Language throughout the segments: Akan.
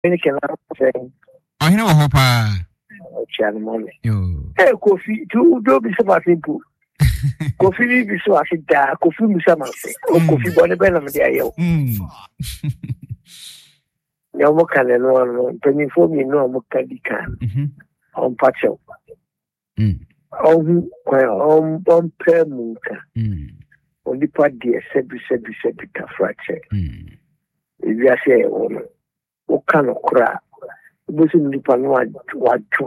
Any can say, I know Hopper. Money. You. Hey, coffee, do be so simple. Coffee be so as it da, coffee be so much. Coffee bonnet bell, no more can no penny for me, no more candy can. On patcho. On pair munka. Only part dear, said fracture. If you say, what kind of crap? Busy Nipan what two.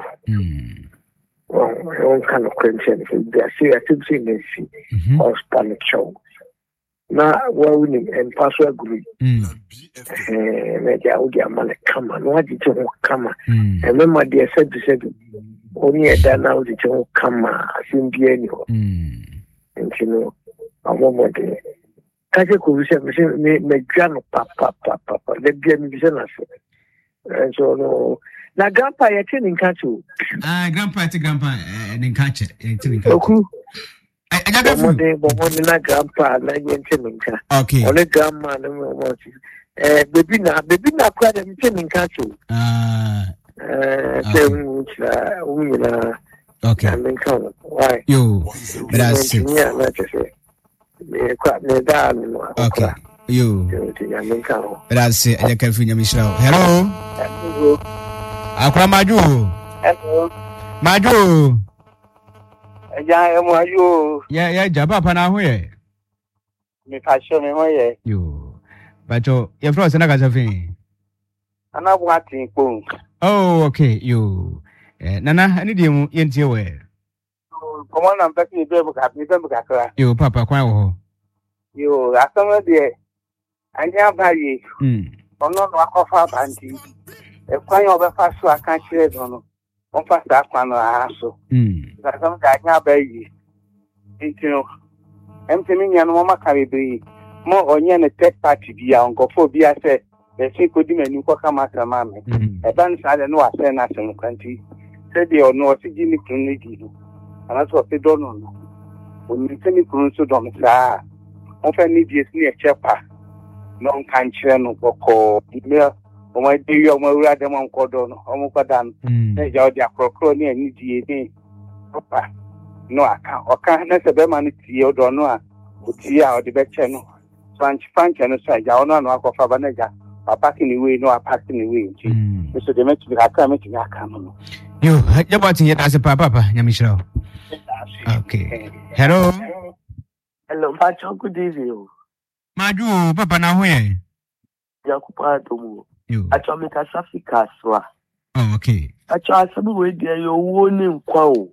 One kind of question. They are serious or Spanish show. Now, we're winning and password agree. Maybe I would get money come on. What did you come on? And then my dear said, only a done now did you come on. I think the annual. And you know, a moment. Kaja could say, me grandpa, papa, let be a musician. And so, no. Now, grandpa, you're telling Kachu. Grandpa, and catch it. One day, grandpa, okay. Only grandma, no baby, not quite a telling Kachu. Okay. I mean, come. Why? You, but I see. Okay. You. But I say, I can feel Michelle. Hello. Akwa Maju. Hello. Maju. Yeah, Maju. Yeah, Jaba Panawe. Me passion me moye. You. But your friends are not going to. I'm not watching. Oh, okay. You. Nana, I need you into your way. Come on, I'm talking to you, Papa. Quite. You are somewhere there. I never buy you. Or not walk off our bandy. A fine over fast so I can't share it on fast that one or so. That's something I can't buy you. Into empty me and Mama Caribbean. More or a third party be uncle for be I said, the secret demon you come after mammy. A dance I don't know I say national country. Said they are no Jimmy community. And that's what they don't know. When you send me to Domicile, often need you near Chapa. No country no boko. My dear, my rather one cordon, Omokadan, Major Crocroni and Nidia. No, I can't a beman or no, would see out the bed channel. French and side, I don't know of Fabanega, are packing away, no, are packing away. Mr. Demetri, I come to Yakam. You had your body as a papa, Yamisho. Okay. Hello. Hello, Pacho, good evening. Maju, Papa, now where? Yakupa. You. I told me Africa. Oh, okay. I tried some way there, you're warning quo.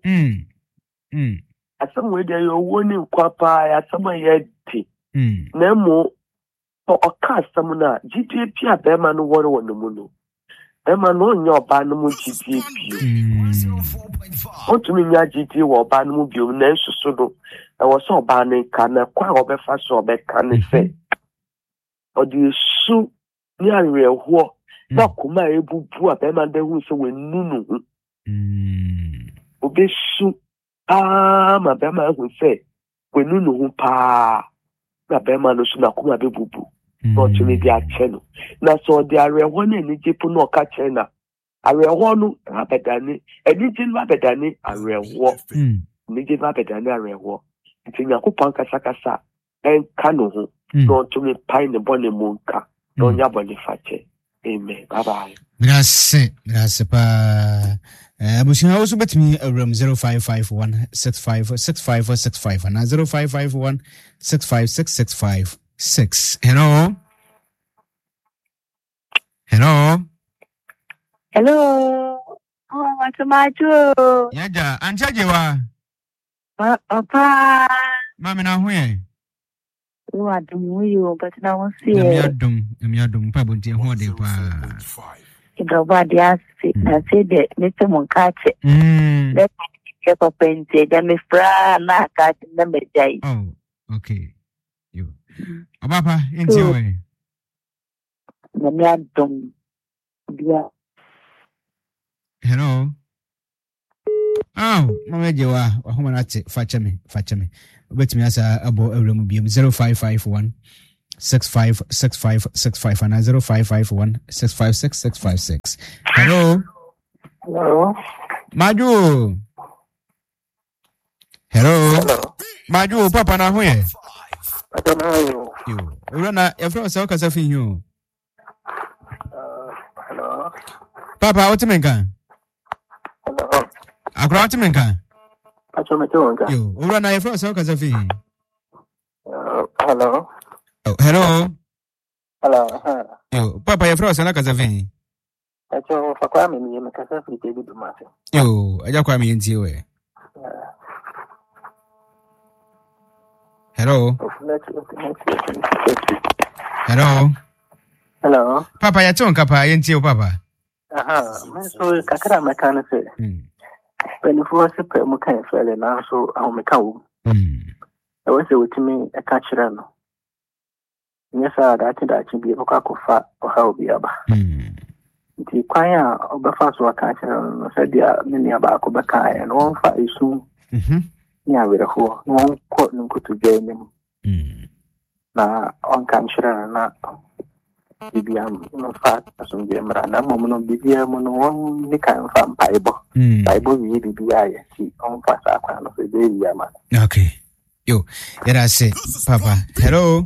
At some way there, you're warning quapa, at some way, Nemo or customer, GTP, Beman, water on the moon. Beman on your Banamu GTP. What to me, GT or Banamu, you know, so I was so banning can a quite over fast or back can say. Or do you sue? Near real war, not come able to a beman there who so when Nunu. Obe soup, my beman will say, when Nunu pa, my beman no sooner come a bubu. Not to me, they are channel. Now, so they are one in Egypt, no catchena. I real one, Rabadani, and Nijin Rabadani, I real war. Nijin Rabadani, I real war. It's in Yakupanka Sakasa, and Kano, not to me pine the bonny moonka. Don't you believe it? Amen. Bye bye. That's pa. But you also bet me a room 0551 6565 and 0551 65665 Hello. Oh, what's my job? Yeah, and Jajawa. Papa. Mamma, now where? You are doing but now see. I'm your dumb, Pabunti, and what they were. Nobody asked it. I said that Mr. Moncache. Let me check up and say, them is not catching them a day. Oh, okay. You. Papa, into your way. Hello. Oh, Mamma, you are a woman at it. Fetch me. Bet me as a abo a room beam 0551 656565 and 0551 656 656. Hello. Hello. Maju. Hello. Maju, Papa na hwe. I don't know. You. Urana, your friend say okasa fin you. Hello. Papa, what you mean? Hello. Akra what you mean? I don't know. You. Urana, your friend say okasa fin. Hello. Oh, hello. Hello. Yo, Papa, your friend say okasa fin. I don't for kwame me kasa fi te bi do ma. Yo, aja kwa mi nti we. Hello. Hello. Papa, ya chon kapa yenti o Papa. So kakara meka se. When for se pe mu kan fele na so ahụ meka wo. E we se wotimi e ka kire no. Nyesa da ti bi ko akofa o ha obi aba. Nti kwan a obefa so aka kire no se dia me aba ko beka e no fa isu. Ni awere ho no ko nkutu gyenim. Na on kan kire na bibiam no fa asum je mra na mo no bibiam no won ni kan fa Bible wi bibia ye si on fa sa kwa no se de ya ma. Okay. Yo, yara say Papa. Hello.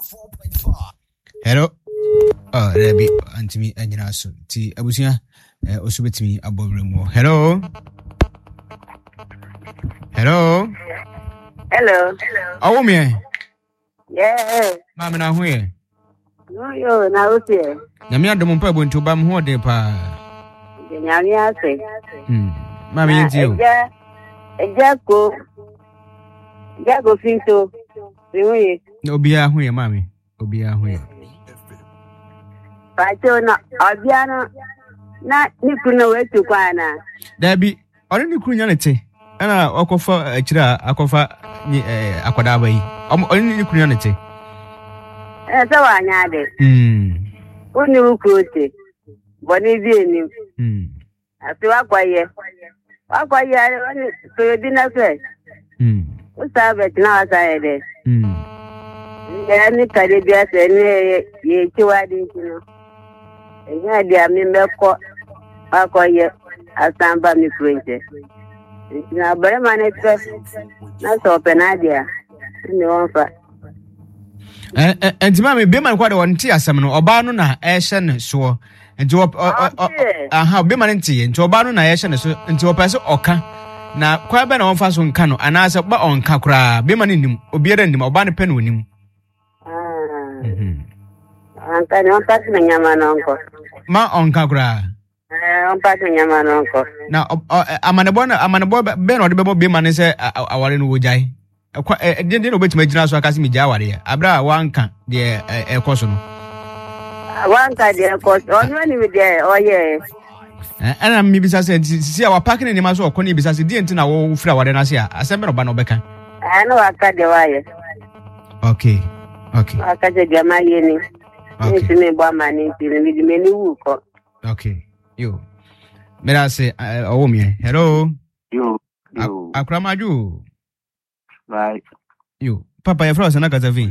Oh, Rebi antimi anyina so. Ti abusia osubetimi abobremo. Hello. Awo me. Yeah. Mama na hwe. Yo, na utie. Nyame adom pa bonto ba mo de pa. Nyame ase. Mama yenti o. Jago finto. Riwe. Obia hwe mama. Obia hwe. Pacho na obia no na nikuna wetu kwana. Dabi, ori nikunya nete. Ana akofa akira akofa ni akwada ba yi. Ori nikunya nete. Sawa nyade. Uni ukuti. Boni bieni. Ati wakwaye. Wakwaye wani toyodina kwe. Usabe tina wasaede. Yani karibia sene ye chiwadi kino. Nyadi amimeko wakwaye asamba mikwenche. Na bare manete na sope nadia. Ni wonfa. Enti mama be man kwade won ti asem no oba no na ehye ne so enti be man nti enti oba no na ehye ne so enti opese oka na kwa be na won fa so nka no anase ba onka kura be man nim obiara nim oba ne pe no nim anka ne onka na nyama no onko ma onka kura onka na nyama no onko na amanebo be no de be man se aware no wojai den no betima gina so akase mi jaware abra wanka de ekoso no wanka de ekoso onwe ni de oye ana mi bisa se si awa parking ni ma so okoni bisa se di entina wo fira ware na se asembe no ba no beka ana waka de waye okay waka de gama yeni ni timi bo amani timi mi meni wuko okay yo mera se owo mi hello Yo akramaju right. Yo, Papa, your friends na Kazavin.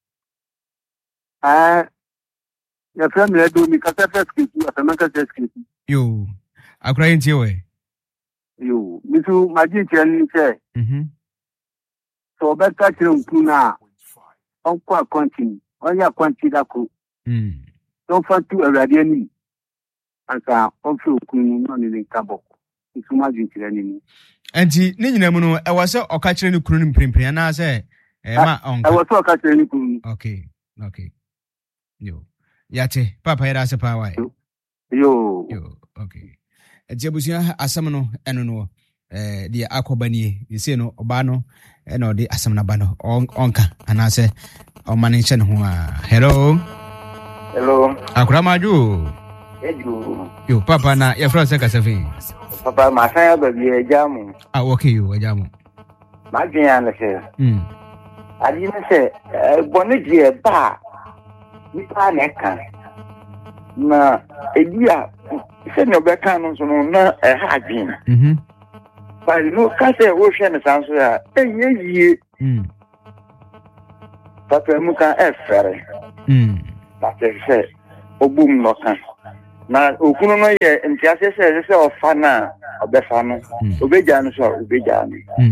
Your friend me do me kasa skit, asamaka skit. Yo, akra enti we. Yo, misu maji chen che. So beta chiro kuna. Onkwa continue. Onya kwanti da ku. Don't fa tu awade ani. Anka onfu kunu no ni nkabo. Misu maji chen ni. Enti ni nyina mu no e wase oka kire ni kunu mprempren na se ma onka. E wase oka kire ni kunu. Okay. Yo. Yate Papa yera se pa wai. Yo, okay. Enti abusia asam no eno no de akobanie yese no oba no eno de asam na ba no onka anase o mane nche ne ho a. Hello. Akuramaju. Yo Papa na ya fra se kasafi. Papa masaya baby ejamu. Okay yo ejamu. Magya na se. Adi na se bonu die ba. Nipa na kan. Na edia se no beka no so no na ha adwin. Ba no ka se wo hwe ne sanso ya eyie. Papa mu ka efere. But they say, Obum no can. Now, Okuno, and just says, of Fana, of the Fana, Obejan, or Obejan.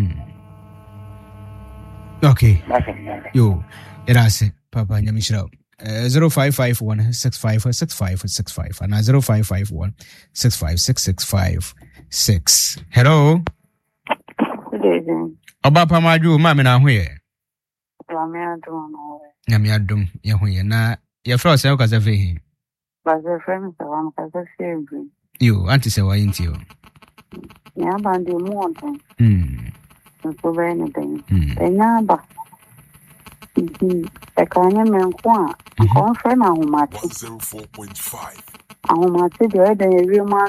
Okay. Yo, it has it, Papa Yamishra. 0551 6565 and 0551 65665. Hello. Good evening. Obapa Maju, Mamma, now here. Yamiadum, Yahuya, na your first self as a vein. But the friends of one has a favorite. You, Auntie, say, why ain't you? Yeah, but the mountain. So anything. And now, the kind of man, one friend, I will match 104.5. I will match the other real man.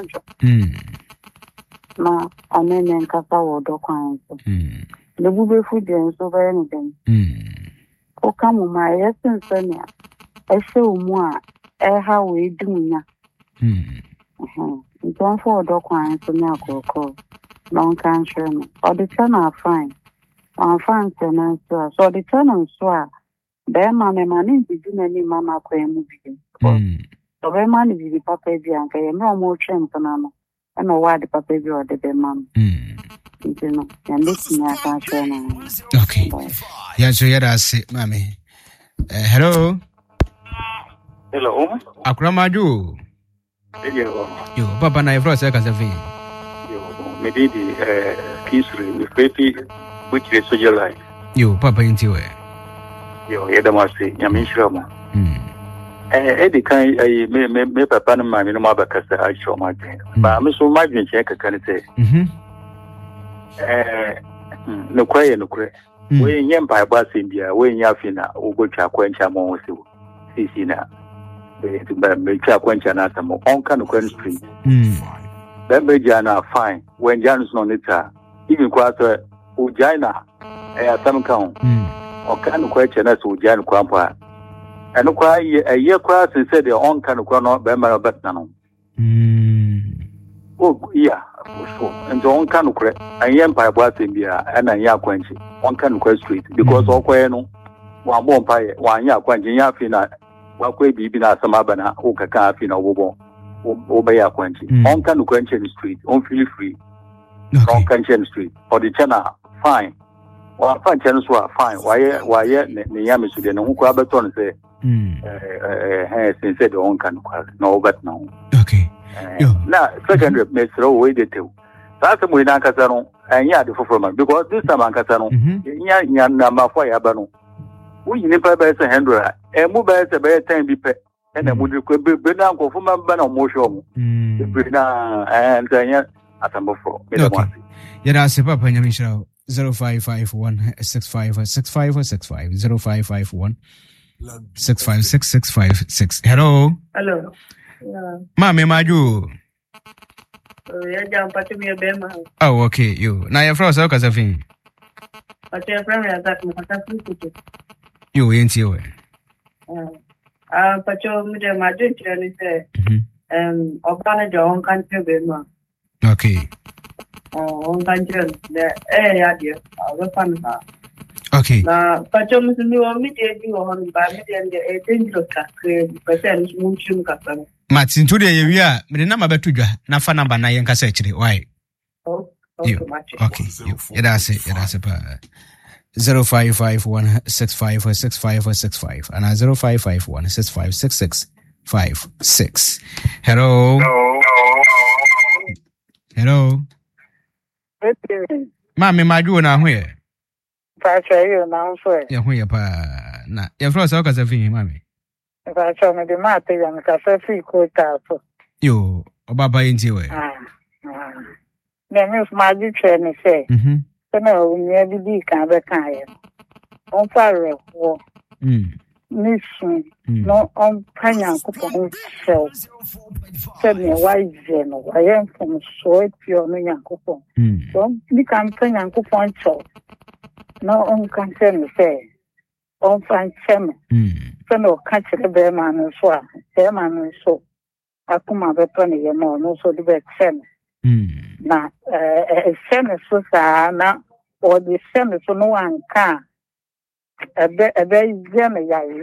Now, I mean, Cassa or Docquans. The booby food and so anything. Oh, come on, my essence, Sonia. I show more, how we do ya. Don't for Docquans, so now call. Long country, or the channel fine. On France and so the channel swear. Bear mamma money to do any mamma queen. So bear money is the papa and no more tramp and I know why the papa or the bear mum. You know, and listen, I can't share now. Okay. Yes, you had sit, mammy. Hello. Hello. Akramaju. You, Papa, and I frost as a vein. Maybe peacefully with baby, which is your life. You, Papa, into it. You, Edamasi, Yamishama. Eddie can I may Papa and my minimum because I show my dream. But I'm so much in check, can say. No cry, no cry. We in Empire Bus India, we in Yafina, Ugocha Quencha Monsu, Sisina. The Quencha Natamo, on Can Street. That may Jana fine when Janus non it, even quarter Ujana, some count, or can question us Ujan Quampa. And a year cross and said their own kind of chrono, Bember Betnano. Oh, yeah, for sure. And the own kind of credit, I am by Bus India and a Yaquenchi, one kind of street, because all Queno, one more pie, one Yaquenchi Yafina, one quay be been at some Abana, Okakafina, Obo. Obey Quenchi. On can Quenchen Street, on feel free. On Quenchen Street. Or the channel, fine. Or fine channels were fine. Why, Niami should know who Aberton say, has said on can no, but no. Okay. Now, secondary may throw away the two. That's the way Nancasano, and yeah, the fulfillment, because this time Ancasano, Yan Fire Bano. We never bear a hundred, and move as a bear time be pet. And then would you could be down for my banner motion? And at a buffer. Yet I say, Papa Yamisha 0551 6565 0551 656656. Hello. Hello. Mammy, Maju. Oh, okay, you. Now you're frozen because of him. But your friend has that you ain't you. But you're my journey say, Obana John country Bema. Okay. On country, the area, the fun. Okay. But you're missing you on me, you on by me and the 18% Munchum Captain. Martin, today we are, but the number to Nafa number 9 Cassette. Why? Okay, it does it. 0551 6565 and 0551 656656. Hello. Hello. Mami, Maju na where? Pacha, you now swear. Ya where pa na. Ya frost how kasa fi mami. Pacha me de mate ya me kasa fi ko ta so. Yo, obaba yinti we. Na me Maju trene say. Kana unya bibi kan be kan ye. On fare wo. Mission no on panya ko pon show. Tell me why je no why am from so pure no yankopon. So ni kan panya ko pon show. No on kan say on fan chem. So no catch the bear man so a bear man so akuma be to ne ye no so the be chem. Na chem so sa na or the chem so no one can ebe je me ya ye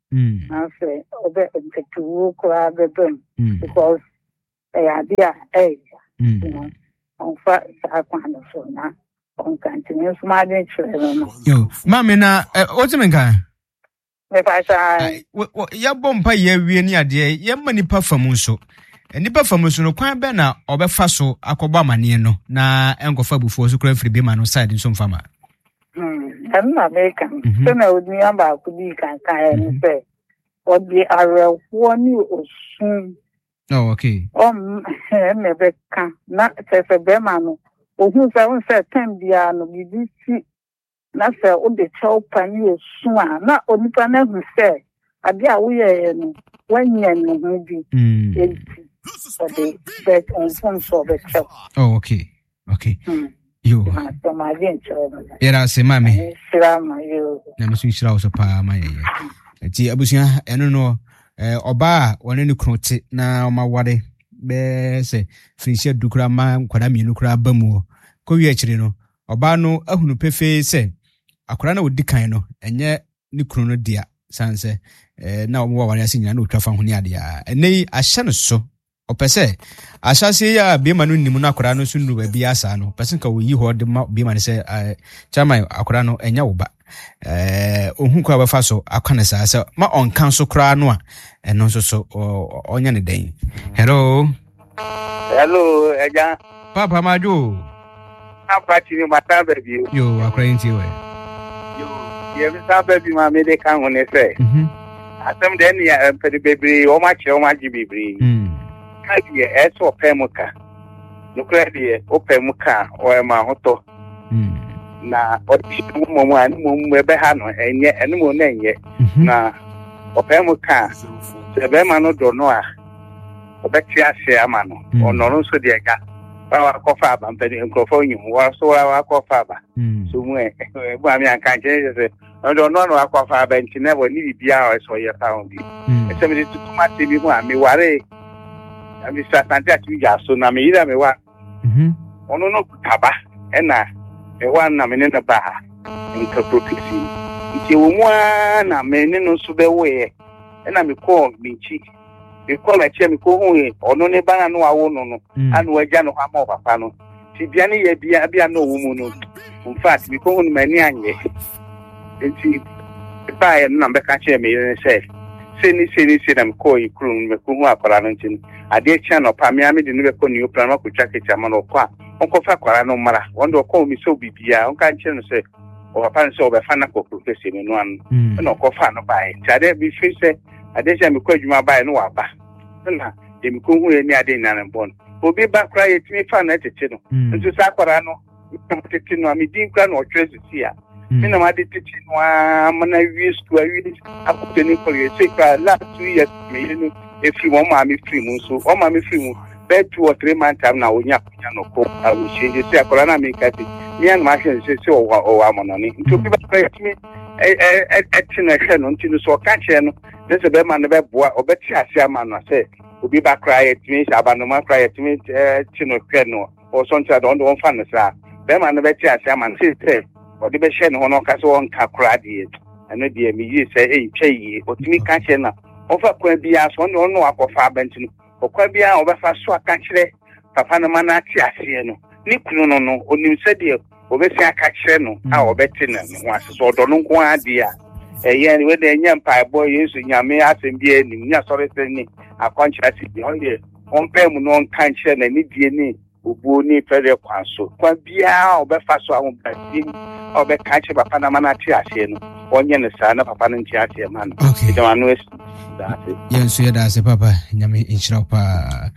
I say, obey to walk around the room because they are there, you know, on fat, I can't so now. On continuous margin children. Yo, Mamma, what's the matter? If I say, ya bompa ye wieni ade ye mani performance nipa performance no kwan be na obefa so akoba mane no na enkofa bufo so kra free be man side nso mfama I'm not making so na odi amba ku di kan kan say odi are woni osun. Oh, okay. Me be kan na se be man no ohun se time bia no bi si na se o de chow pani osun a na onipa na hu se ade a wo ye no wanya no hu bi so the bet on phone so the chow. Oh, okay. Yo. So my venture. Era se mami. Sirama yo. Na me so shira wo so pa ma ye. Ti abusia eno no oba woni ne krote na ma ware be se finishia dukura ma kwada mienu kura bamu ko wi akire no oba no ahunu pefe se akora na wodi kan no enye ne kunu no dia sanse na omo ware ase nyina na otwa fa ho ne ade a enei ahye no so opese ashase ya be manu nimu na akora no so nuru ba bia asa no person ka wo yi ho de be man se chama akora no enya wo ba ohun kwa ba fa so akwana sa se ma on kan so kra no a eno so onya ne den. Hello eja papa majo apati ni mata baby yo akora nti we yo ye mi sa baby ma me de kan woni se asem de ni pedi baby o ma che o ma ji baby ka die eso pemuka no kredi o pemuka o ma hoto na odi mo ani mo be ha no enye enu mo na enye na o pemuka se be ma no do no a obeti ase ama no ono nso de ga wa kofa aba mpedi nkrofo nyum wa so wa kofa aba so mu bu ami anka je se no no akofa aba nti na bo ni bibia o so ye pa on bi ese me tu ma te bi mu ami ware ami sa tante ati ja so na me ira me wa ono no kutaba ena e wa na me ne na ba nka protesi nti wo mu na me ne no so be we ena me ko binchi because my chair me ko hu ono ne bana no awo no anu agya no ha ma papa no ti bia ne ye bia no wo mu no in fact me ko hu mani anye enti ba ye na be ka chair me ye say se na me ko ikru me ko hu akwara no ntin ade chia no pa me ame de ne be ko ni opra ma ko twa ma no kwa onko fa akwara no mara wondo ko mi so bibia onka nche no say o papa nso o be fa na ko professor me no an no ko fa no ba e tade bi fi say adesha mi kwadwuma bae no waba na de mi ko hu ni ade na bon obi ba kra yetimi fa na tete no nso sa kwara no tete no mi din kra no otwese sia mi na ma de tete no amana wi school wi akote ni ko ye se kra last 2 years me no e free mo ma mi free mu so o ma mi free mu be 2 or 3 months time na onya kunya no ko a wo change se kwara na mi ka ti mi an ma hwe se o wa mo no ni nto bi ba kra yetimi tina hwe no ntino so ka che no nese be man be boa obeti ase ama no se obi ba cry etimi abano ma cry etimi chino kwe no o so ntia do on fa no sa be man be ti ase ama no se o de be hye no no ka so on ka cry die eno die mi yi se twa yi otimi ka che na o fa kwa bia so no no akofa abantinu o kwa bia o be fa so aka kire papa no ma na ti ase no ni kunu no no onim se die o be si aka kire no a o be ti na no ase so do no nko ade a eye we de nya mpa boy Yesu nyame asembie ni nya sori ni akoncha si bi onye on pe mu no kan kire na ni die ni obuo ni fere kwanso kwa bia obefa so ahun badi obe kan kire papa na mana ti ase no onye ne sa na papa no ti ase man de manu es da se yensu ya da se papa nyame inchira pa.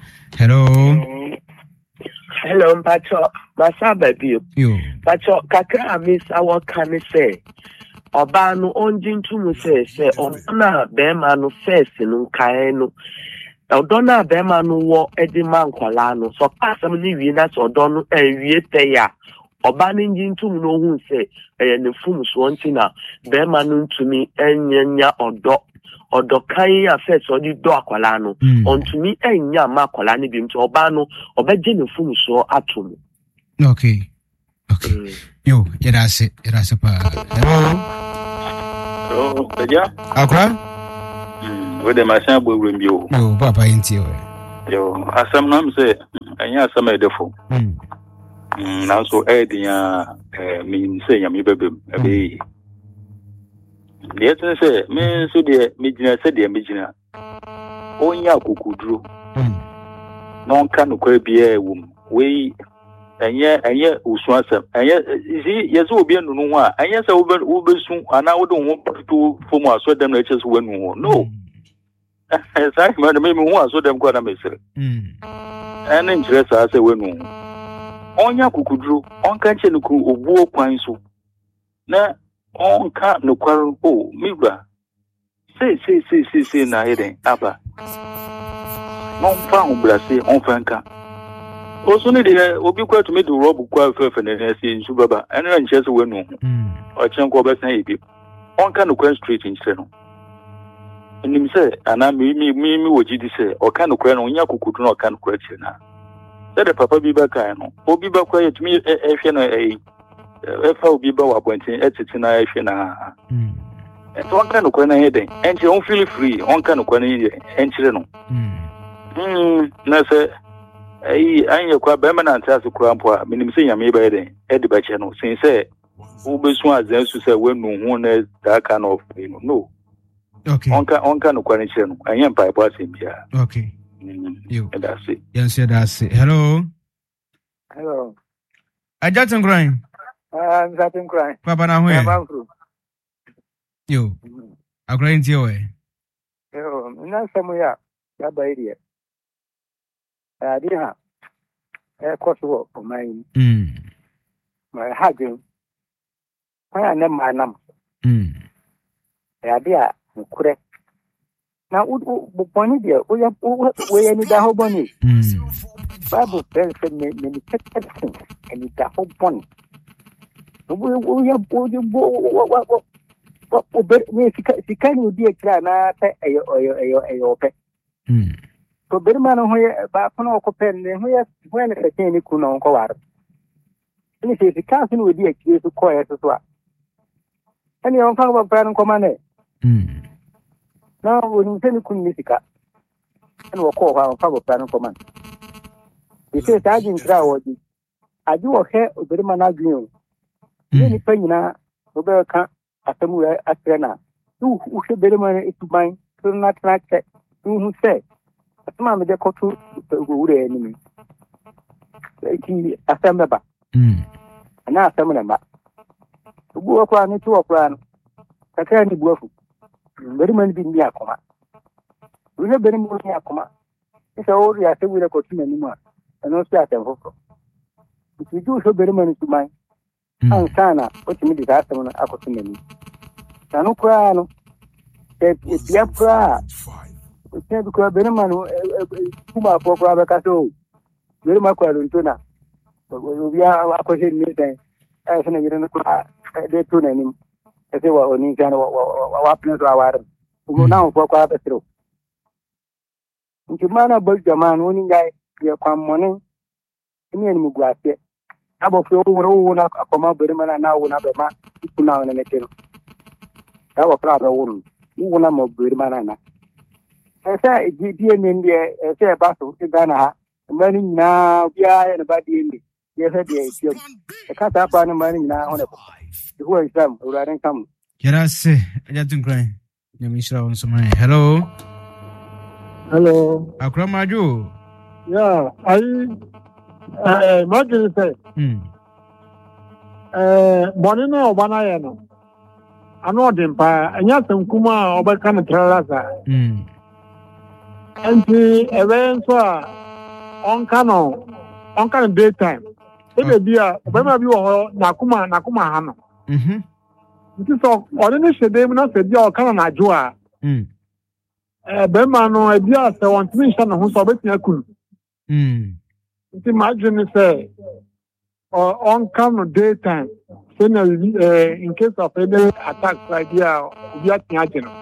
Hello mpacho masaba bio pacho kakra miss awo kan say oba no onjintum se ona be ma no first no kan no odona be ma no wo edima nkwala no so pasam ni wi na so odono awie pe ya oba no njintum no hu se ne fum so ntina be ma no ntumi enyanya odo kan ya first odi do akwala no ontumi enya ma akwala ni bi mto oba no obeje ne fum so atom. Okay. Yo, yerase pa. Hello, Teja. Akra? with the machine boy will be you. No, Papa, ain't you? Yo, as some nam say, and yes, some edifo. Now so adding mean say, I'm baby. Yes, I say, me so dear, Mijina said the Mijina. Oh, Yaku drew. No can be a woman. We and yet, Uswasa, and yet, yes, will be no one, and yes, I will soon, and I don't want to form a certain natures when no. As I remember, maybe one so them quite a message. And interest as a win. On Yaku drew, on catching the crew of war pine so. Now, on can't no quarrel, oh, Mibra. Say, na heading, Abba. Non found blessé, on Franca. Also, need will be quite to me to rob quite fair and in Subaba, and then just win or Chanko Best Navy. On can of straight in Seno. And him say, and I me what you say, or can of crown on Yaku could not can question now. Said the Papa be back, I know, or be back quiet to me, if I'll be bow appointing at it in a Shana. And one kind of corner heading, and you don't feel free, one kind of corner and children. Nasa, I ain't quite permanent as a crampo, meaning saying I'm maybe Eddie Bachano, since say, who be swan then to say when one is that kind of no. Okay, on kind of connection, I am by passing here. Okay, you and that's it. Yes, that's it. Hello. I just crying. I'm crying. Papa, now where? You. I'm crying to you. Yo, not somewhere. Yeah, by here. I didn't have a course work for mine. My hugging. I never my number. The idea, correct. Now, what is there? We need the whole bunny. Bible tells me many things, and it's the whole bunny. We have she can be a crana or pet. So Berman, where Bapano Copen, when a candy could not go out. And if the cousin would be a case to quiet as well. And you don't talk about Baron Command. Now, when you send a Kunisika and will call our Papa Baron Command. He says, I didn't try. I do a hair of Berman Agnew. Any penina, Roberta, Atamura, Atrena. Who should Berman is to mine, so not like that. Who said? Mamma, they call to the enemy. A member. And now some of them. To go around into a plan. I can't go. Very many being Yakoma. We have very much Yakoma. It's already a thing with a coaching anymore. And no start and hope. If you do so very many to mine, and Sana, what you need after when I could see me. Sano Crano, if you have cry. We can't become better man who are for Caso. Very much Tuna. But we are acquisition meeting as an agent. They tune him as they were on his and what to our who now for quite a through. If you man about the man winning guy, you come morning. In any Muguat yet. About your own a common Berman and now another man, now in a little. That was rather woman. You will not more Berman. I say, in India, I say about Ghana, money now, yeah, and about the India. Yes, I can't have any money now on it. Who is them? Who are come? Yes, I just cry. Hello. Hello. Akramaju. Yeah, I imagine say, Bonino, Banayano. I know them, and yet some Kuma over Canada. And the events were on canon daytime. It may be a Nakuma Hano. It is all ordinary, they will not say, Your canon Ajua. Bemano, idea, so want to mention who's already a cool. Imagine, say, or on canon daytime, in case of any attacks, idea, we are Tiagino.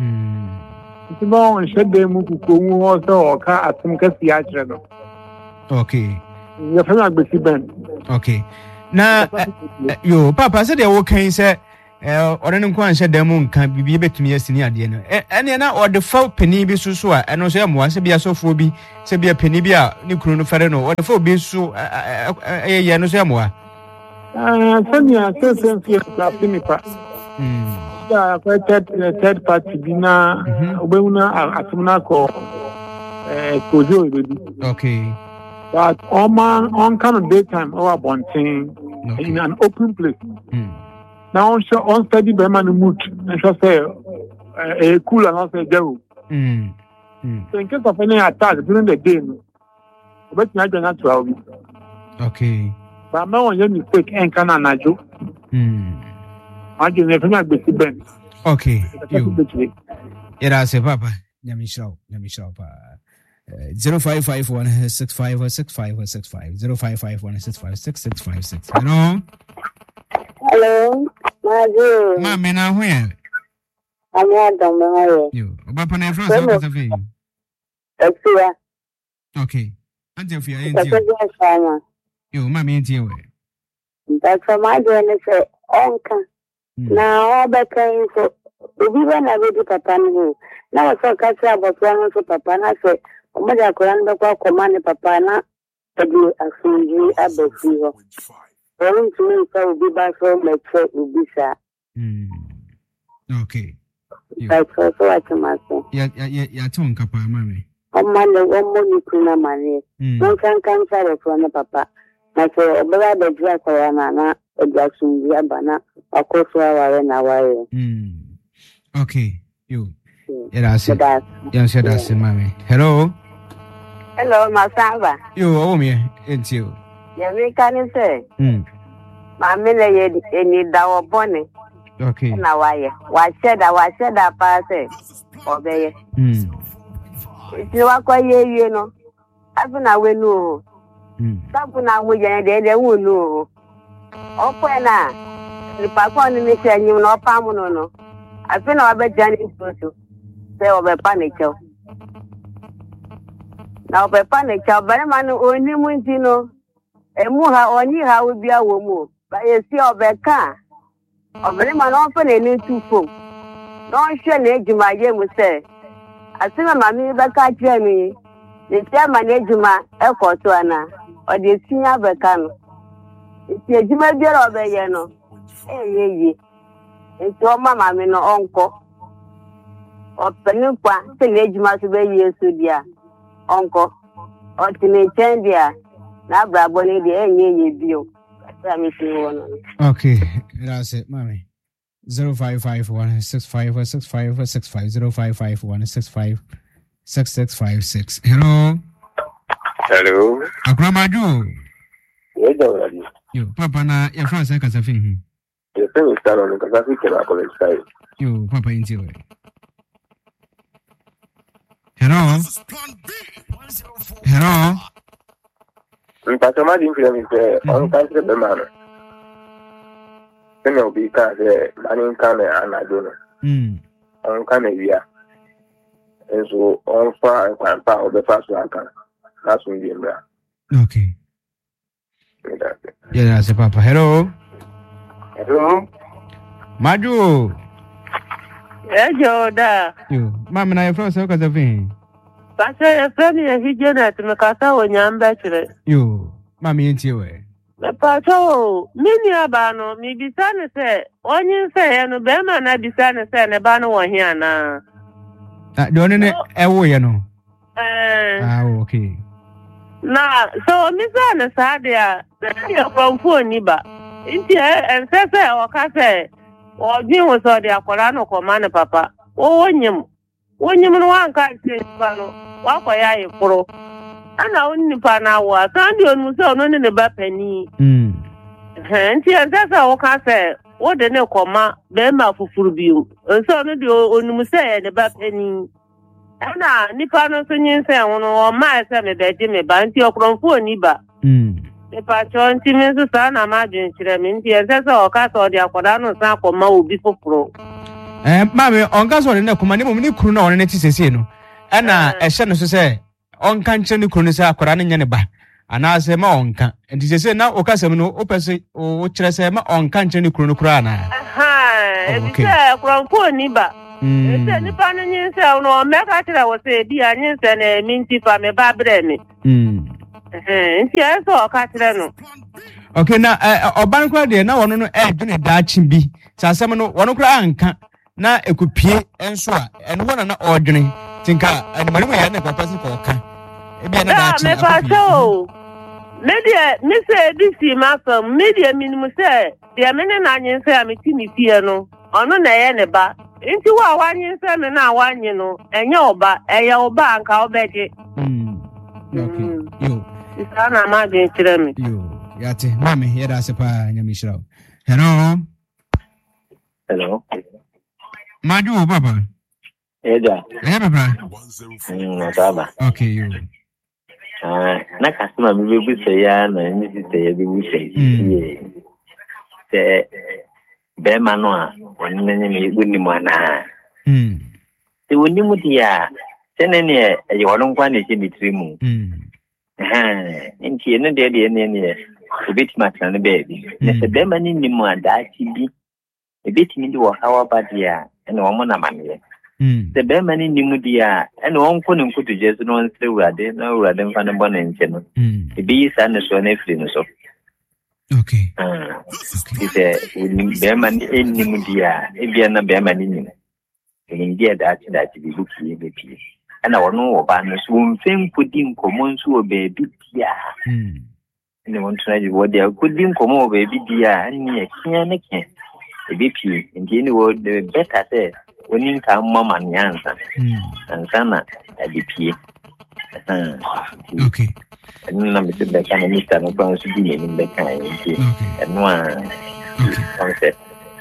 It's said they move to also or car at some Cassiachano. Okay. You're from Ben. Okay. Now, you, Papa said, they were saying, say, ɔno ne nkwan hyɛ dan mu nka bibi betumi asini ade no ɛne na ɔde fa pani bi so a ɛno so yɛ mmoa sɛ bia sɔfo bi sɛ bia pani bi a ne kunu no fɛre no ɔde fa obi so ɛyɛ no so yɛ mmoa sɛnea sɛsɛmfie plase nipa ya third party bi na obɛhu na atom no akɔ kojo ebebi okay but on kind of daytime or abonting in an open place now on study by man mood and so say a cool and also go so in case of any attack during the day but not natural okay but no one mistake and can anajo I just never make the ben okay you era se papa nyamishaw pa 0551656565 0551656656. Hello, Mazu. Mami na huye. Ami Adam hayo. Yo, oba na France o kasa fe. Exia. Okay. Ante ofia enti. Exia sama. Yo, mami enti we. That's my journey say onka. Na obeka info. Obi na be papa no. Na waso kasa abotwa no so papa na say Omaja Koran kwa komane papa na edi asunji abesi ho. Orin tumi nsa obi ba so meche obi sa. Okay. That's also what you must say. Ya ton kapa mame. Omo ni kuna mane. No kan sa for na papa. Na so obara be jia kwa na edi asunji abana akoso aware na ware. Okay. You. Era se. Ya se da se mame. Hello. Hello, Masamba. Yo, me, it's you. Ya me can say. Mama na ye ni dawo bone. Okay. Na waye. Wa sheda pa say. Obeye. Ti wa kwa ye no. Afu na we no. Sabu na wo ye de wo no. Opo na. Ni pa kwa ni se anyim na opa mu no. Afu na wa be jani so. Say obe pa ne cho. Na opepa ne cha barema no oni mu ntino emu ha oni ha obi awo mu ba yesi obeka obarema no fa ne ni tufo no hwe na ejuma ye mu se asema mami beka kire mi ne tia ma na ejuma ekoto ana ode sinya beka no ti ejuma biara obeye no eyeye nto mama mi no onko openi kwa se na ejuma so be yesu dia Uncle, or Tinachandia, Nabraboni, the Enye Bio. Okay, that's it, mommy. 0551656565 0551656656. Hello. Hello. Agramaju. Yes, already. You, Papa, na your friends, I can say, your friend stand on the Catholic side. You, Papa, into it. Hello. Hello. Mpaka madi mfilm ite on country be man. Sene obi ka se mani kane anajono. On kane wia. Enso on fa kwampa obe fa so aka. That's when you mbra. Okay. Yeah, that's it, Papa. Hello. Hello. Maju. Joda. You, mama na your friend so ka zafi. Pasa ya friend ya hijena tumekata wanyamba chire. You, mami enti we. Pasa mini abano mi bisane se onyin se ya no be ma na bisane se ne ba no wohia na. Do ne ewo ye no. Okay. Na so mi sana sa dia ya kwamfo ni ba. Inti ensese o ka se Oji was the Akorano command papa. Oh, wonyim no one can't say, Pano, Wakaya Pro. And I only Pana was, and you must own in the Bapenny. And that's how I say, what the no comma, Bema for Furubu, and so no do on Musa the Bapenny. And now, Nipano Sunyan say, or my son, that Jimmy Banty or Cronfo Niba. The patron Timmins son, imagine, that's all cast or the Akorano Sako Mau before Pro. Mammy, on gas or in a command, only Kuno on it is a no. And a son to say, on can't you couldn't say Akoran in Yanaba. And I say, Monka, and this is now Ocasamino, Opus, or Chesema on can't you Krunokrana. ebi sɛ kronfo ni ba sɛ nipa no nyin sɛ no meka kyerɛ wo sɛ bi anyin sɛ na minti fa me ba brɛ me nti ɛsɛ ɔka kyerɛ no. Okay, na ɔban kora deɛ na wɔno no ɛdwene daakye bi sɛ asɛm no wɔno kora anka na ekupie nso a ɛno hɔ na ɔdwene tinka animani mu yɛ na papa sɛ kɔɔka ebi na daakye akɔ media me say this masam media minimum say dia me na anyin say ameti mi fie no ono na ye ne ba nti wa wanyin say me na wanyin no enye oba eye oba anka obeje okay yo isa na ma de kire me yo yate mami ye da sepa nyami shiraw hello maju baba eda baba baba okay yo na customer me be say ya na ni say be we say say be ma no a woni na me woni mo na se woni mu dia se ne ne e wono kwa ne che mitrimu nti ene de ne e bit ma tran be bi ne se be ma ni ni mu ada chi bi e bit mi di wo hawa ba dia ene wo mo na ma ne the Bemani Nimudia, and one couldn't put to just no through Rade, no rather than find a bonnet and channel. The bee and the son of so. Okay. It's a Bemani in Nimudia, Ibiana Bemani. In India, that to be looking and our no banners won't think putting common to a baby. And I want to try what they are putting common baby dear and near can. A BP in the word the better said. When come mama nyansa and sana ADP. Okay. And number two the kind of Mr. No plans to be in the kind and one concept.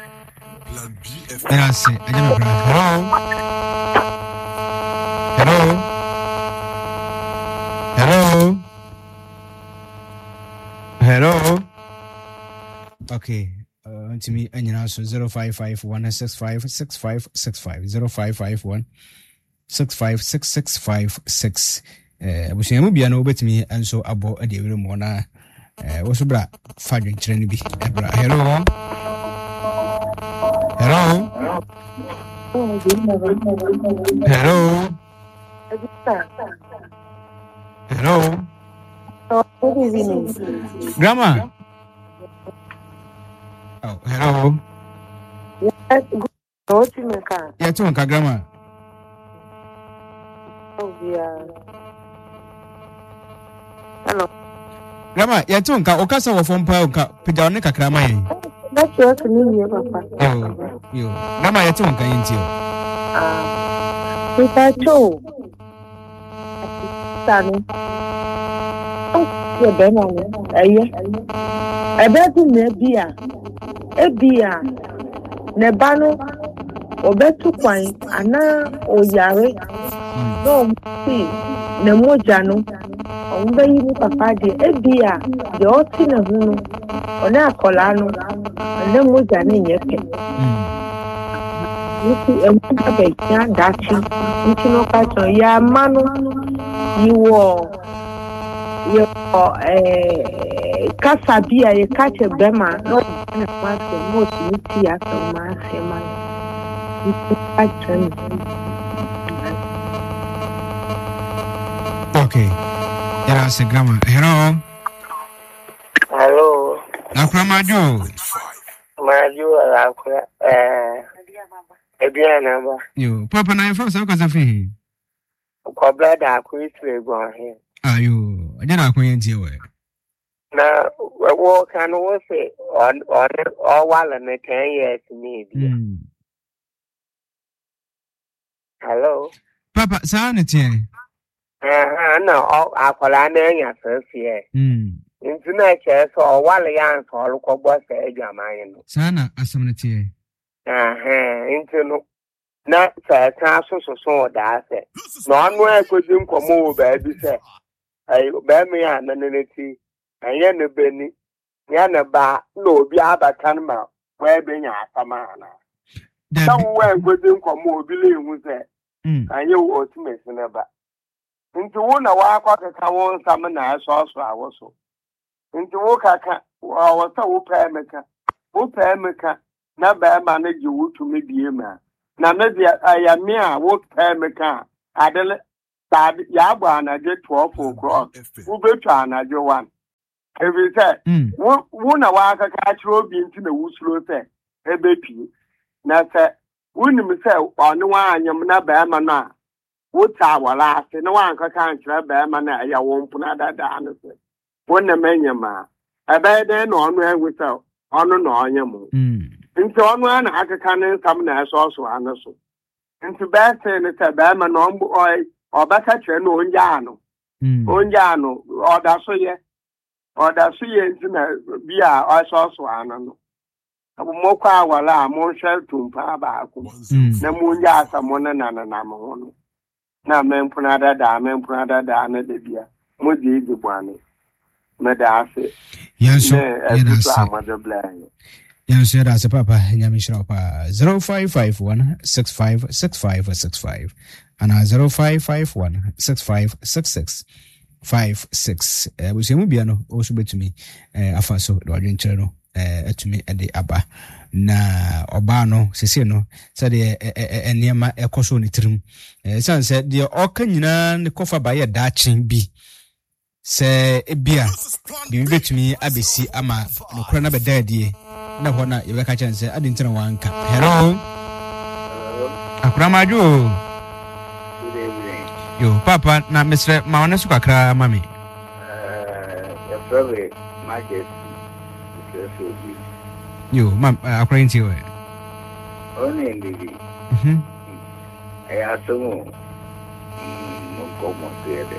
Yes, hello. Okay. To me, and you know, so 0551656565 0551 65665 was a movie and over to me, and so about a dear mona was a bra fading train be. Hello. Grandma. Oh, hello. Yes, go to my car. Yeah, to my grandma. Oh, yeah. Hello. Grandma, yeah, to my Okasa or from Pauka, Pidanica Cramai. That's your familiar, Papa. Oh, you. Grandma, yeah, to my into. If I told Sammy, oh, you're better. I bet you may be ebia ne ba no obetu kwan ana oyare no si ne moja no ombe yi ni papa de ebia de oti ne hu no ona akola no ne moja ne nyeke nti emu be ya dachi nti no ka so ya manu yiwo yo kasabia ye kache bema no na kwase mo ti ya so ma se ma okay yeah se grandma hello Maju akura ebiana ba yo papa na fa so ka safi ko brother akuri tire go ahe ayo aje na akon yentie we na wo kan wo se on wala ne 10 years ni bi hello papa sa ne tie na akola na nya sefie nti na che so wala ya nso olukọ gbo se adwaman no sana asem ne tie nti no na sa ka so da se na onu ekoji nkomo ba bi se ai ba me ya na ne ti anya ne beni ya na ba na obi abatan ma wa be nya asama na da wo ekoji nkomo obi le hu se anya wo otimesi na ba nti wo na wa akwa ka wo nsam na aso awoso nti wo kaka wo sa wo pa emeka na ba ma na ji wutu me die ma na me dia ya me a wo ka me ka adele tad ya gba na je 12 o'clock wo betu ana je 1 every say wo na wa aka ka chiro bi nti na wusuro say ebe pi na say woni me say onu wa anyam na ba ma na wo ta wala ase na wa aka ka nchira ba ma na ya wo mpu na dada no say wona manyama ebe de no onu enwe say onu na onyam nti onu ana aka ka ne sam na so anaso nti ba say ne say ba ma no mbu ọbaka chere na onye anụ ọdaso ye nti na bia ọsọsọ anọ abụmọkwa awala amụ shelter mpa baako na mụ onye asamo na mụ na mempuna dada na de bia mụ dị igbo anị medase yanso yanso that's papa nyamishra pa 0551 656565 and 0551 656656 busemu bia no oso betumi afaso do adwenkyere no atumi ede aba na oba no sese no se de eniema ekoso ne tirim sanse de oka nyina ne kofa ba ye daachen bi se ebia bi betumi abesi ama no kora na bedadie na hona yebeka chanse adintina wanka hello akramaju yo papa na Mr. Mawana su kakra mami your favorite market yo mam according to you only baby I asumo no como tiede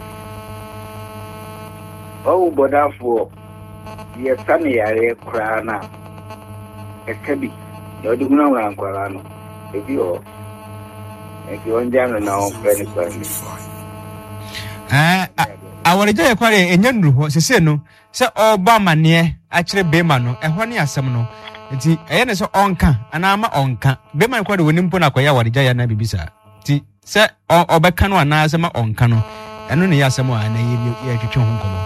oh bodafo ye sane yare kra na ekabi no duguna wa nkwara no ebi o eki onjano na onfeni kwani awarija ye kware enyanru ho sese no se oba mane a kire bema no ehwo ne asem no nti eye ne so onka ana ma onka bema kware woni mpo na kwaya awarija ya na bibisa nti se obeka no ana se ma onka no eno ne ya asem a na ye twetwe ho nkomo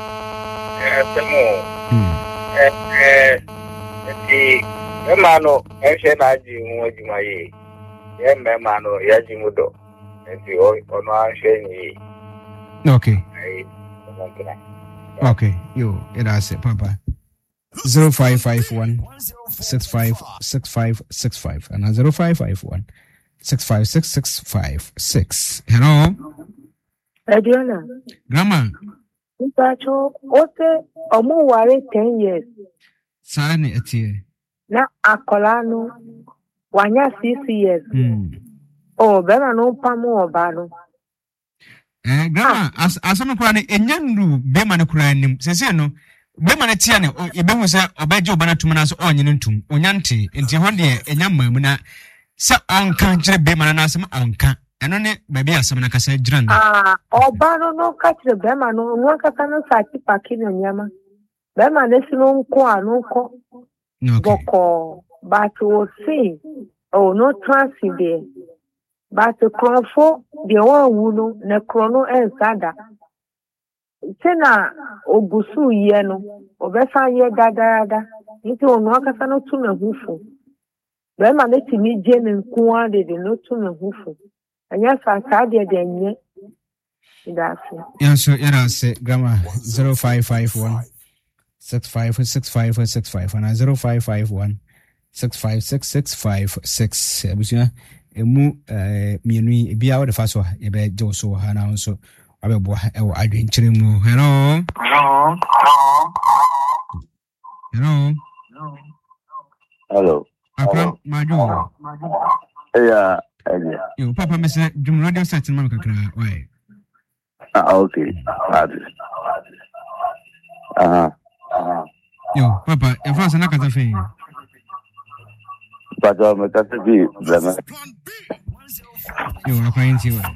eti emano ehwe na aji mu ajumaye ye memano ya jimudo eti ono ahwe ni okay okay yo it is papa 0551 656565 and 0551 656656 hello Adriana grandma Mpacho ote omu ware 10 years sani etie na akolano wanya 6 years oh bema no pamu obano grandma asama kura ne enyanru bema ne kura nim sese no bema ne tia ne ebehu se obaje obana tumana so onyene ntum onyante enti ho de enyamma mu na se onka kire bema na asama onka eno ne baby asama na kasa jiran obano no ka kire bema no nwa kaka no sati paki no nyama bema ne sino nko anko boko but we see oh no transit there but krofo de one wuno ne krono ensada tena ogusu ye no obesa ye dadada nti onu akasa no tu na hufu be ma ne timi je ne nko ade de no tu na hufu anya sa de nye ndafi yanso era se grandma 0551 656565 and 0551 656656 abusia emu mienu bia wo de fa so ye be je so ha na so abebo e wo adwenkyere mu hello akra majo yeah yo papa mese dum radio set ma kakra why okay yo papa e fa sana kata fe Pato me kata bi blama yo akra inti wa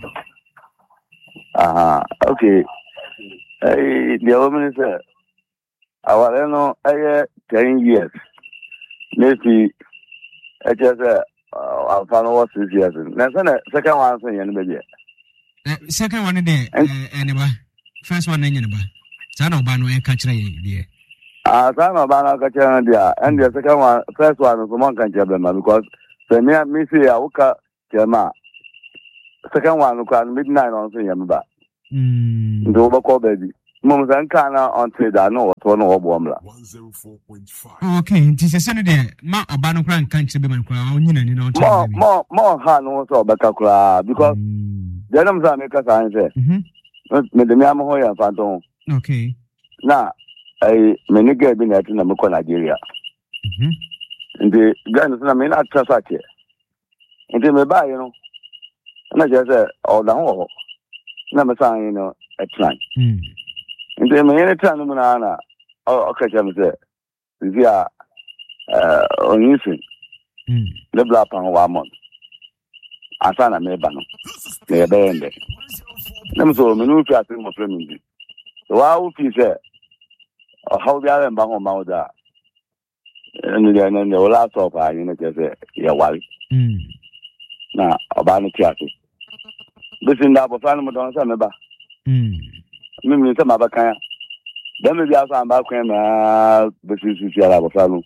okay the woman is our no 10 years maybe I just I'll follow what 6 years na second one so yen be second one dey aneba first one na yen ba sana oba no e ka kire ye Son of Bana Kachadia, and the second one, first one is one can because the near Missy Auka Jama. Second one can midnight on Yamba. The overcall baby. Mumzankana on Teda, no, one or Womla. 104.5. Okay, it is a Sunday. Ma Abano Cran can't be man crown, more hand also Bacacra because then I'm make a sign there. Made the Yamahoya Phantom. Okay. Now, I many gave in at Namako, Nigeria. And the guns I mean, not trust it. And they may buy, and I just said, all the whole. Never sign, at time. And they may any time, Manana, okay, I'm there. Via on using the black on 1 month. I found a Mebano. They are banned. Them so many people premium. So I would say, how the other Bango Mauda and then the last of our unit as a Yawali. Now, about the theatre. This in the Bofano Don Samaba. Mimi some Abacaya. Then we have some back when this is Yala Bofano.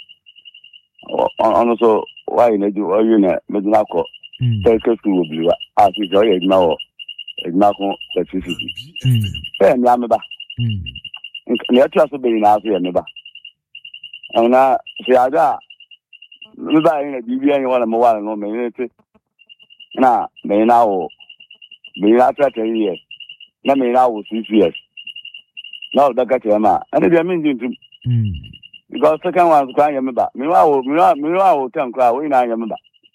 Also, why in a do or unit, Medinaco, take us to Blue, as is already now. Example, electricity. And Yamaba. Let us be in our neighbor. And now, see, I got me buying a BB one more no minute. Now, may now be after 10 years. Let me now 6 years. No, the Catama, and if I mean to because second one's crying, remember. Meanwhile, will turn cry when I remember.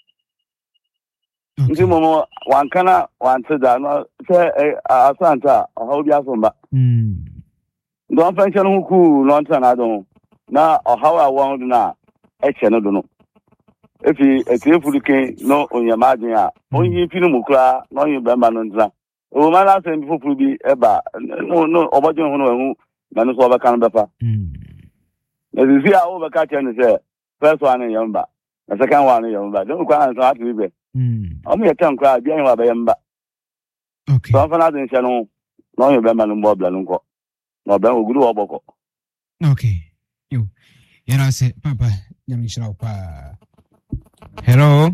One cannot want to say a Santa or hold your sumba. Don't pension who cool, nonsense, I don't. Now, or how I want now, action, I don't know. If he a careful king, no, on your margin, only if you mukra, no, you bambanza. Oh, my last and before be ever, no, or what you know, Manusova Canada. As you see, I overcatch and say, first one in Yamba, the second one in Yamba, don't cry and start with it. I'm here to cry, being my Yamba. Okay. So, for nothing, Shannon, no, you remember no more Blanco. No, Ben will go Boko. Okay. You know, say, Papa, Yamisha. Hello.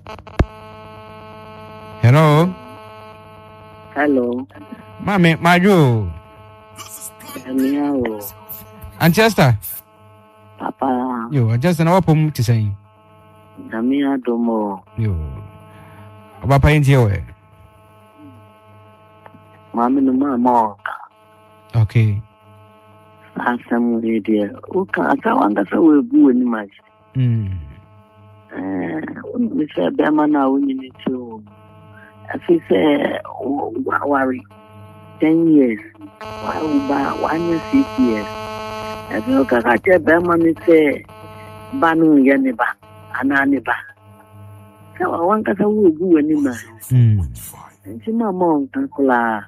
Hello. Hello. Mammy, Maju. Anchester. Papa. You just an open to say. Damia Domo. You. Papa in your way. Mammy, no more. Okay. Some dear. Okay, I wonder if I will go in much. Mr. Bemana, we need to. As he said, worry. 10 years. Why, 1 year, 6 years. As you look at Bemana, say, Banu Yaniba, Ananiba. So I want us to go in much. And she no more, Tankula.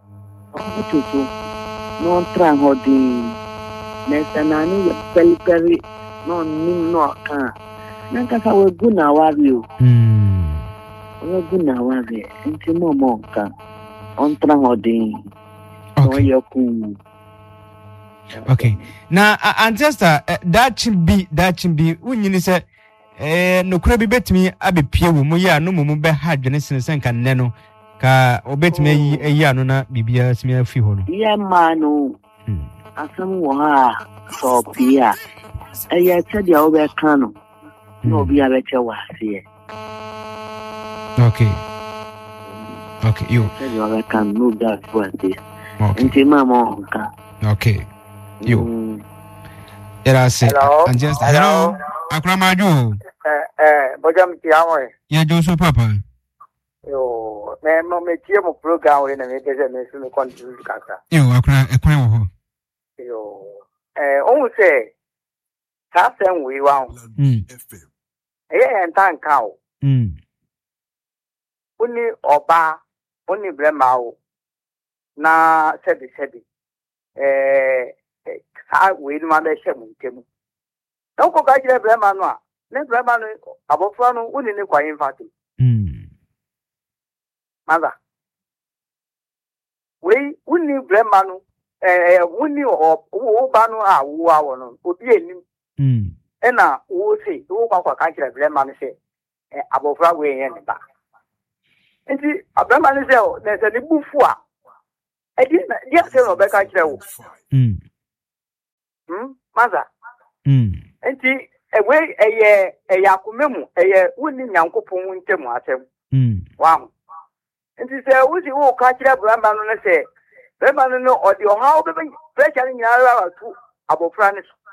No try holding. Next and I knew very no can. Nankasa we go na wario. We go na wario. Nti mo ka. On tra hodin. Okay. Yoku. Okay. Now, ancestor, that should be. When you say, no crabby bet me, I be pure. Muya no mumu be hard. Jensen sank and neno. Ka obet me a yanona bibia smear few. Yeah, manu. Asam wa so pia. I said you over cano. No be a better was here. Okay. Okay, you said you over can move that for this. Okay. Mama. Okay. You. Hello. And just hello. Akramaju. Bojam Tiamoy. Yeah, Joseph Papa. Yo, me chiamo program in a me continue kaka. Yo, akra yo. O say Tasen we want. And cow. Uni oba, uni bremao. Na sebi. Sa we ma be shemu temu. Don't go gaji le bremano. Le bremano abofano uni ni kwa infati. Mother. We uni bremano wuni o ba no a wo awo no obi enim na wo se wo kwa ka kire bre ma no se abofra we yen ne ba nti abema ne se o na se ne bufu a edi na dia se no be ka kire wo maza nti ewe eye akomemu eye wuni nyankopon ntemu asem wow nti se wo si wo ka kire bre ma no ne se bre ma no odi o ha o be pressure ni nyara tu abofra ne so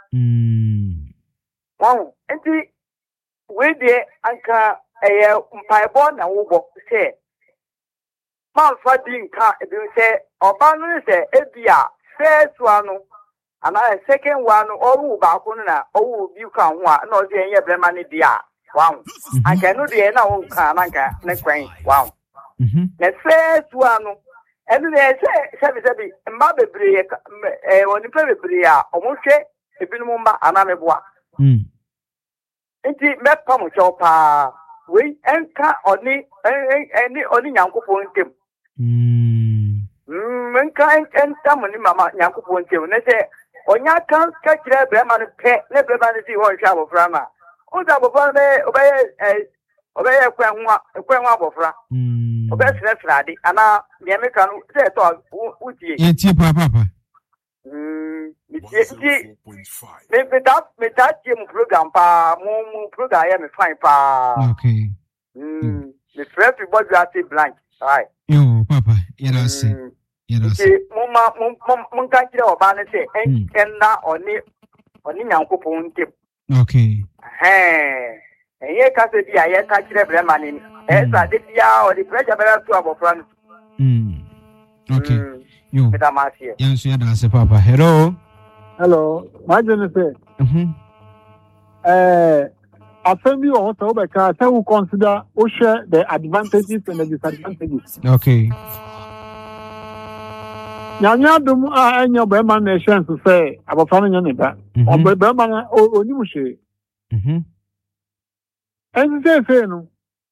wow nti we de anka mpaibo na wo se man fa din ka ebi se oba no se ebia first one ana second one oru ba ko na owu bi ka ho a na o se enye brema ne dia wow anka no de na wo ka na nka ne kwan wow na first one enu ne se bi mba bebre oni pe bebre a omohwe ebi no mba ana meboa nti mepa mo chopa we enka oni nyankopon ntem menka enta mo ni mama nyankopon ntem ne se onya kan ka kire brema no pe ne brema no si ho hwa abofra ma o da abofra be obeye kwanwa abofra obeye srade ana me meka no se to utie yentie papa me that team program pa mo program ya me fine pa okay the friend people you are blank right yo papa yes mo kan kire oba ne se enna oni nyankopon ntem okay eye ka se dia ye ka kire brema ni sa de dia o di pressure bela to abofra no okay yo medamasie yanso ya da se papa hello my Jennifer afemi o so be ka say we consider o share the advantages and the disadvantages okay nyanya dum a enya be man na chance say abofra nya ne ba o be man oni mu hwe say no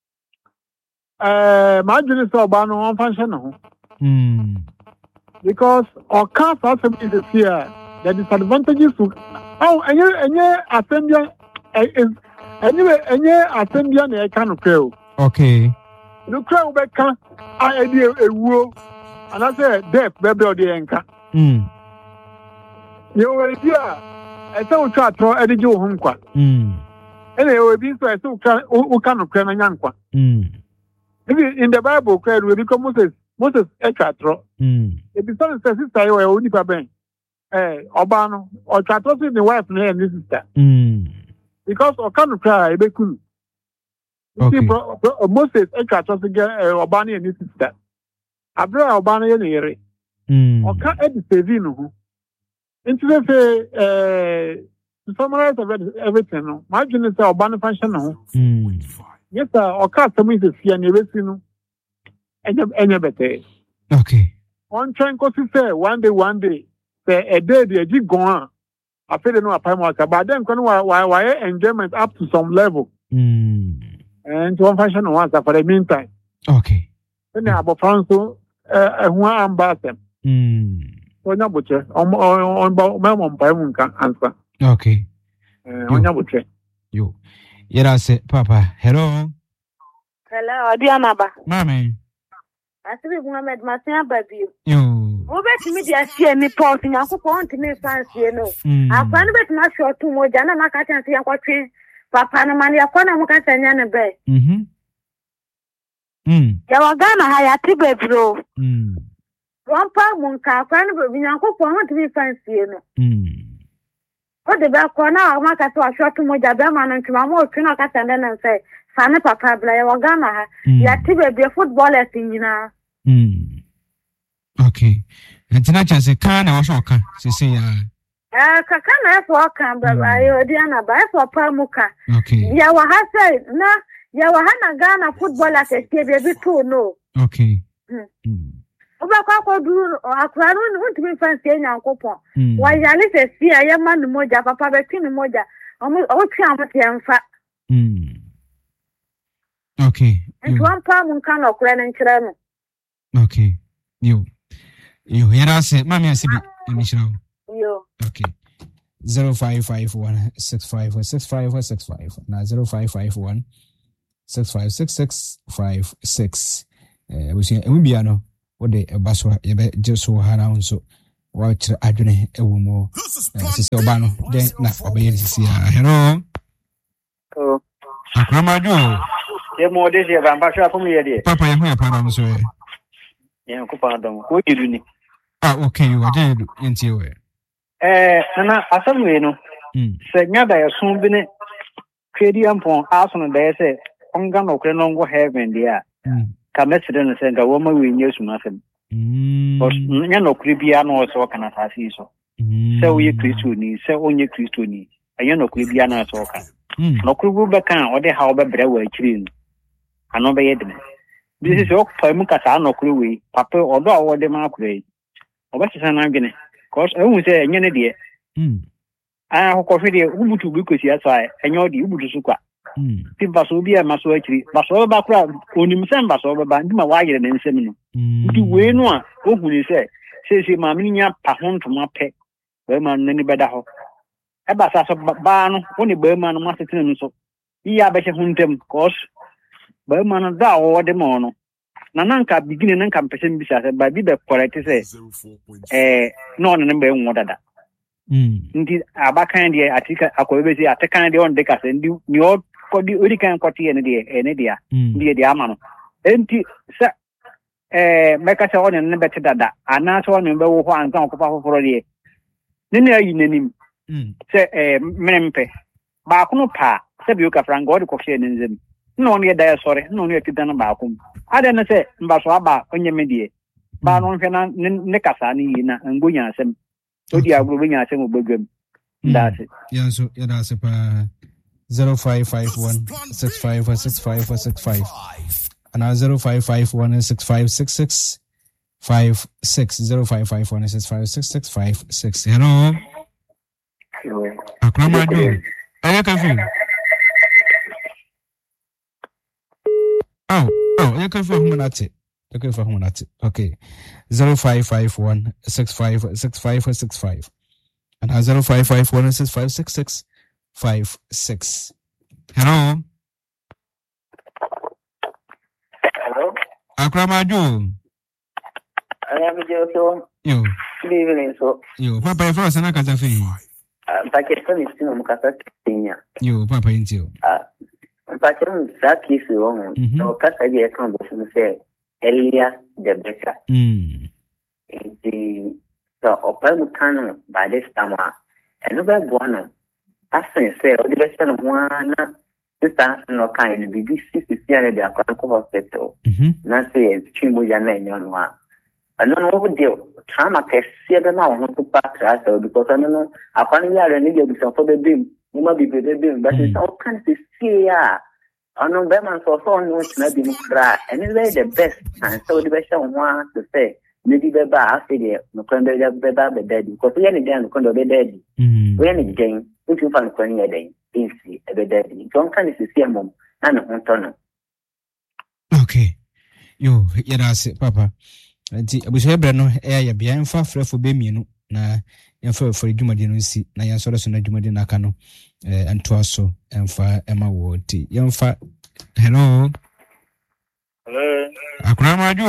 my Jennifer oba no on function no because our cars are is here the disadvantages to any assembly assembly na e kan kwel okay no kwel be kan a e ewuo ana say death be be odi enka you we dia e say o twa tro e de jo ho nkwa ene e bi so e say o kan kwel na nyankwa in the Bible kwel we because Moses etratro e bi so say sister yo e oni pa ben oba no o tratro si the wife na and sister because o kan try e be kunu see Moses etratro si oba na and sister abra oba na ye ne yere o ka e di save no ho into say to summarize everything no my journey say oba na function no yes sir o ka so me say na be si no enya better okay on train ko say one day say a day the ji gon I feel no apart more but then kon why enjoyment up to some level and to one function once for the meantime okay then about franco who ambassador so nya boche on memo mpa mu kan answer okay on nya boche yo yera say papa hello Diana ba mama Asibi Muhammad Masia Babi. Yo. Obet me dia sie ni port nyankopon ntime fansie no. Akwa no bet ma sure to moja na maka chance yankotwe papa na mani akona muka tanya ne be. Ya wagana haya tibe bro. Wampa munka akwa no be nyankopon ntime fansie no. O de ba kona maka to sure to moja be ma no ntuma mo twina ka tanda na say Fane papa bla ya wagana ha ya tibe be footballers nyina okay ntina chance kan na wo shoka sese ya kaka na efo kan baba yo Diana ba efo pa muka okay ya wa ha say na ya wa ha na Ghana footballers e be to no okay oba kwa duru akra no ntimi fancy nyankopon wa ya le se sia ya manu moja papa be tin moja o ti amte amfa okay and one palm can okra na nkyere no okay yo yera se mama asibi Yo. Okay. 0551-6565 na 0551-656656. We see Emubiano, what the Baswa, just so around so watch Adrene Ewumo, Sister Obano, then not obey this year. Hello. Oh, Akramadu. Yeah, more this year, I'm Basha from here. Papa, I'm here, Papa. So, yeah, Kupandom. What you doing? Okay, you are dead into you. Nana, asam no. Se nya da yaso bi ne kwedi ampon aso no da yese onga no kre no ngo heaven dia. Ka mesede no se nga wo ma we nyesu na fem. Nya no kre bia no so kana tasi so. Se wo ye Kristo ni, se onye Kristo ni. Anya no kre bia na so ka. No kre bu be kan o de ha obe bre wa akiri ni. Ano be yedene. This is ok pa mu ka sa no kre we. Papa odo a wo de ma kre. Obasisa na gene. Cause I won't say any idea. I have coffee there, Ubutu because yes, I and your Ubutu Suka. People so be a maso actually, but all background, only Msamba over Bandima wire and seminal. Do we know what you say? Says he, Mamma, Pahon to my pet, Berman, any better. Abasa Ban, only Berman, Master so. Ye are better huntem, cause Berman, thou or the mono. Nananka beginning and campaign beside by be the correct say, no number one that. Indeed, Abakan, I think I could be at the kind of decas and do your Urican Cotti and the idea, near the Amano. Empty, sir, make us on and better that. And not one number one for a year. Nina in him, say, Mempe, Bakuno Pa, Sabuka Frank, God, Coxian in them. No near there, sorry, no near to done about him. I don't say, Baswaba, on your media. Baron Fernand Necasani and Gunyasem. So the Aguinyasem will be that's it. Yeah, so that's a 0551-6565. And 0551-656656. 0551-656656. Hello. Akramadu. Ayakafi. Oh, you can find Humanati. You can find Humanati. Okay. 0551-6565. And 0551-656656. Hello. Hello. Akramadu. I am Joe. You. Good evening, so. You, Papa, first, and I can't say. Pakistan is still Mukasa Kenya. You, Papa, into you. Pakistan is that case wrong. So, Casadia conversation say earlier the better. The Opel Canon by this time, another one. As I say, the best one. This time, no kind of BBC is here. They are quite hospital. Not say it's Chimuja and one. I don't know what deal. Trauma test, see them now, not to pass because I don't know. I can't hear any of the for the beam. You might be the beam, but it's all kinds of fear. I know them and so on, which may be cry. And it's the best. And so the best one wants to say, maybe the bar, I say, no conduct the baby daddy, because we any day, no conduct the daddy. We any day, if you find a day, easy, a daddy. Don't kind of see a mom, and a ton. Okay. You, yes, Papa. Nti abusua bra no ya bia emfa frefo be mienu na emfa for dwumade no si na yansoro so na dwumade na aka no antoa so emfa ema wo ti emfa. Hello Akramadu.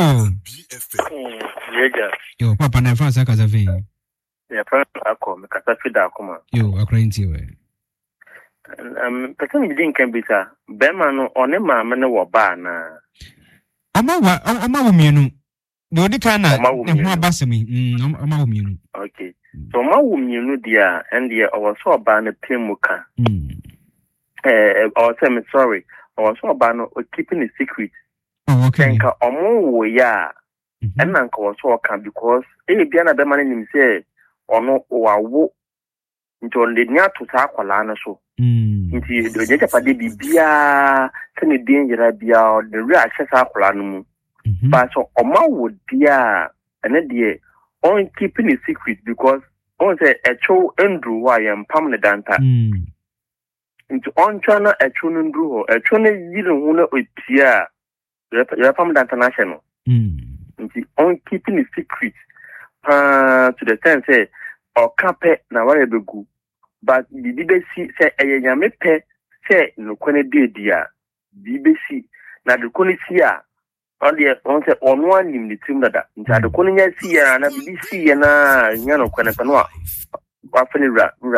Yega yo papa na emfa saka zafi ya fa akọ me kasa fida akoma yo akranti we person bi din kan bi sa be ma no one ma me no wo ba na ama wo mienu no di kana ho abasemi ama wo mienu. Okay, so ma wo mienu dia and dia also ba na pemuka or say me sorry also ba no keeping a secret. Okay, nka omo wo ya and nka also can because bia na be ma nim say ono wawo nto le nya to sa kwala na so nti do je chapade bibia tene danger bia the real access kwala no mu. But so Oma would dear and dear on keeping a secret because on say a show Andrew why am permanent danta into on China a chun Andrew a chun you don't with Pierre you're permanent international into on keeping a secret to the sense say ɔka pɛ na wara begu but bibi besi sɛ ɛyɛ nyame pɛ sɛ nokwane di a bibi besi na de kone si a on sɛ ɔno anim ne tim dada nti ade kone nya si ya na bibi si ya na nya nokwane pɛ no a wafene wura